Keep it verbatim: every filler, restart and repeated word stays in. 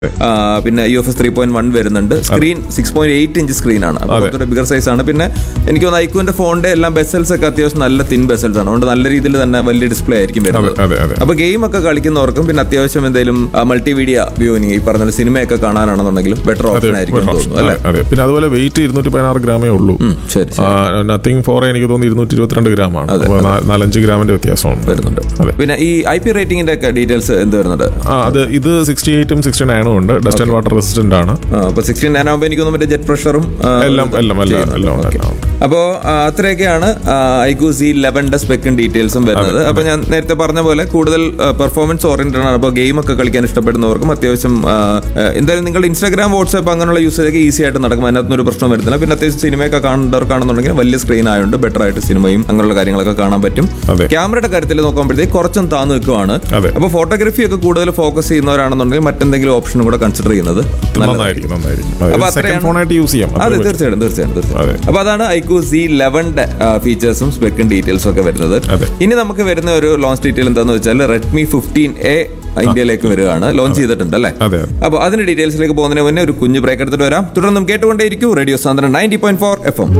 പിന്നെ U F S three point one വരുന്നുണ്ട്. Screen six point eight inch സ്ക്രീനാണ്, അതൊരു bigger size ആണ്. പിന്നെ എനിക്ക് തോന്നുന്നു ഐക്യൂന്റെ ഫോണിന്റെ എല്ലാം ബെസൽസ് ഒക്കെ അത്യാവശ്യം നല്ല തിൻ ബെസൽസ് ആണ്, അതുകൊണ്ട് നല്ല രീതിയിൽ തന്നെ വലിയ ഡിസ്പ്ലേ ആയിരിക്കും വരുന്നത്. അപ്പൊ ഗെയിം ഒക്കെ കളിക്കുന്നവർക്കും പിന്നെ അത്യാവശ്യം എന്തെങ്കിലും മൾട്ടിമീഡിയ വ്യൂവിംഗ്, ഈ പറഞ്ഞ സിനിമയൊക്കെ കാണാനാണെന്നുണ്ടെങ്കിലും ബെറ്റർ ഓപ്ഷൻ ആയിരിക്കും തോന്നുന്നു അല്ലേ. പിന്നെ അതുപോലെ വെയിറ്റ് ഇരുന്നൂറ്റി പതിനാറ് ഗ്രാമേ ഉള്ളൂ. നത്തിങ് ഫോർ എനിക്ക് തോന്നുന്നു ഇരുന്നൂറ്റി ഇരുപത്തിരണ്ട് ഗ്രാമാണ്, നാലഞ്ച് ഗ്രാമിന്റെ വ്യത്യാസം വരുന്നുണ്ട്. പിന്നെ ഈ ഐ പി റേറ്റിംഗിന്റെ ഒക്കെ ഡീറ്റെയിൽസ് എന്ത് വരുന്നുണ്ട്? അത് ഇത് സിക്സ്റ്റി എയ്റ്റും സിക്സ്റ്റി നയനും ഉണ്ട്, ഡസ്റ്റ് ആൻഡ് വാട്ടർ റെസിസ്റ്റന്റ് ആണ്. അപ്പൊ സിക്സ്റ്റീൻ നയൻ ആകുമ്പോൾ എനിക്ക് തോന്നുന്നു ജെറ്റ് പ്രഷറും എല്ലാം എല്ലാം എല്ലാം അപ്പോ അത്രയൊക്കെയാണ് ഐക്യു സി ലെവന്റെ സ്പെക്കും ഡീറ്റെയിൽസും വരുന്നത്. അപ്പൊ ഞാൻ നേരത്തെ പറഞ്ഞ പോലെ കൂടുതൽ പെർഫോമൻസ് ഓറിയന്റഡ് ആണ്. അപ്പോൾ ഗെയിം ഒക്കെ കളിക്കാൻ ഇഷ്ടപ്പെടുന്നവർക്കും അത്യാവശ്യം എന്തായാലും നിങ്ങളുടെ ഇൻസ്റ്റാഗ്രാം, വാട്സ്ആപ്പ് അങ്ങനെയുള്ള യൂസേജൊക്കെ ഈസി ആയിട്ട് നടക്കും, അതിനകത്തൊരു പ്രശ്നം വരുന്നില്ല. പിന്നെ അത്യാവശ്യം സിനിമയൊക്കെ കാണുന്നവർക്കാണെന്നുണ്ടെങ്കിൽ വലിയ സ്ക്രീൻ ആയതുകൊണ്ട് ബെറ്റർ ആയിട്ട് സിനിമയും അങ്ങനെയുള്ള കാര്യങ്ങളൊക്കെ കാണാൻ പറ്റും. ക്യാമറയുടെ കാര്യത്തിൽ നോക്കുമ്പോഴത്തേക്ക് കുറച്ചും താന്നു നിൽക്കുവാണ്. അപ്പൊ ഫോട്ടോഗ്രാഫി ഒക്കെ കൂടുതൽ ഫോക്കസ് ചെയ്യുന്നവരാണെന്നുണ്ടെങ്കിൽ മറ്റെന്തെങ്കിലും ഓപ്ഷനും കൂടെ കൺസിഡർ ചെയ്യുന്നത് നന്നായിരിക്കും. അതെ, തീർച്ചയായിട്ടും തീർച്ചയായും തീർച്ചയായും അപ്പൊ അതാണ് ഐക്യു സി ലെവന്റെ ഫീച്ചേഴ്സും സ്പെക്കും ഡീറ്റെയിൽസും ഒക്കെ വരുന്നത്. ഇനി നമുക്ക് വരുന്ന ഒരു ലോഞ്ച് ഡീറ്റെയിൽ എന്താണെന്ന് വെച്ചാൽ റെഡ്മി ഫിഫ്റ്റീൻ എ ഇന്ത്യയിലേക്ക് വരികയാണ്, ലോഞ്ച് ചെയ്തിട്ടുണ്ട് അല്ലേ. അപ്പൊ അതിന്റെ ഡീറ്റെയിൽസിലേക്ക് പോകുന്നതിന് മുന്നേ ഒരു കുഞ്ഞു ബ്രേക്ക് എടുത്തിട്ട് വരാം. തുടർന്നും കേട്ടുകൊണ്ടേയിരിക്കും radio സാന്ദ്രൻ ninety point four F M.